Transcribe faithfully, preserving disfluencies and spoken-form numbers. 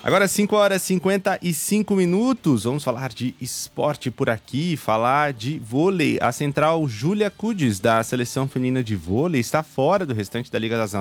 Agora cinco horas e cinquenta e cinco minutos, vamos falar de esporte por aqui, falar de vôlei. A central Júlia Kudes, da seleção feminina de vôlei, está fora do restante da Liga das